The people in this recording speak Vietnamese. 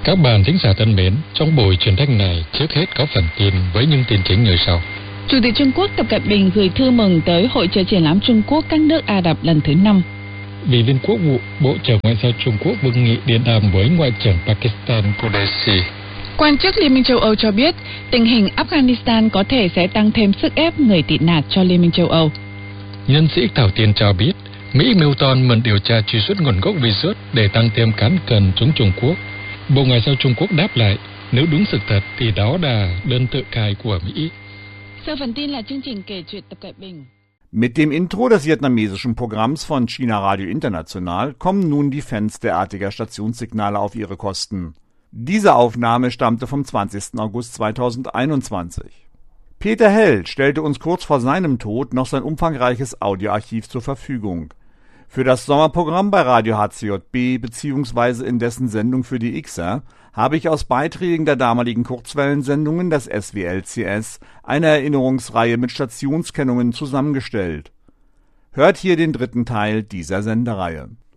Các bạn thính giả thân mến, trong buổi truyền thanh này, trước hết có phần tin với những tin chính như sau. Chủ tịch Trung Quốc Tập Cận Bình gửi thư mừng tới Hội chợ triển lãm Trung Quốc các nước Ả Rập lần thứ 5. Ủy viên Quốc vụ, Bộ trưởng Ngoại giao Trung Quốc Vương Nghị điện đàm với Ngoại trưởng Pakistan Qureshi. Quan chức Liên minh châu Âu cho biết, tình hình Afghanistan có thể sẽ tăng thêm sức ép người tị nạn cho Liên minh châu Âu. Nhân sĩ Thảo Tiên cho biết, Mỹ mưu toan mượn điều tra truy xuất nguồn gốc virus để tăng thêm cán cân chống Trung Quốc. Bộ Ngoại giao Trung Quốc đáp lại, nếu đúng sự thật thì đó là đơn tự cai của Mỹ. Sau phần tin là chương trình kể chuyện Tập Cận Bình. Mit dem Intro des vietnamesischen Programms von China Radio International kommen nun die Fans derartiger Stationssignale auf ihre Kosten. Diese Aufnahme stammte vom 20. August 2021. Peter Hell stellte uns kurz vor seinem Tod noch sein umfangreiches Audioarchiv zur Verfügung. Für das Sommerprogramm bei Radio HCJB bzw. in dessen Sendung für die Xer habe ich aus Beiträgen der damaligen Kurzwellensendungen des SWLCS eine Erinnerungsreihe mit Stationskennungen zusammengestellt. Hört hier den dritten Teil dieser Sendereihe.